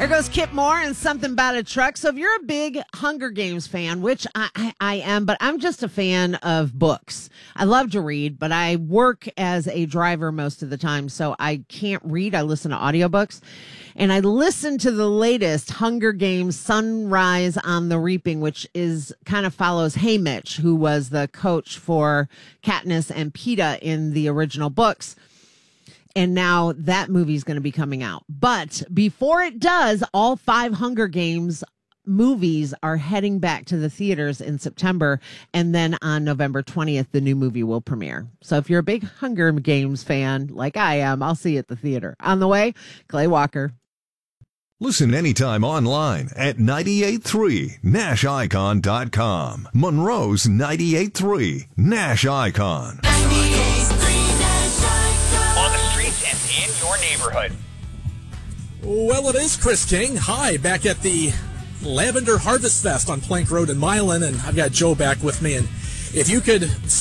There goes Kip Moore and Something About a Truck. So if you're a big Hunger Games fan, which I am, but I'm just a fan of books. I love to read, but I work as a driver most of the time, so I can't read. I listen to audiobooks. And I listened to the latest Hunger Games Sunrise on the Reaping, which is kind of follows Haymitch, who was the coach for Katniss and Peeta in the original books. And now that movie is going to be coming out. But before it does, all 5 Hunger Games movies are heading back to the theaters in September. And then on November 20th, the new movie will premiere. So if you're a big Hunger Games fan, like I am, I'll see you at the theater. On the way, Clay Walker. Listen anytime online at 98.3NashIcon.com. Monroe's 98.3 Nash Icon. In your neighborhood. Well, it is Chris King. Hi, back at the Lavender Harvest Fest on Plank Road in Milan, and I've got Joe back with me. And if you could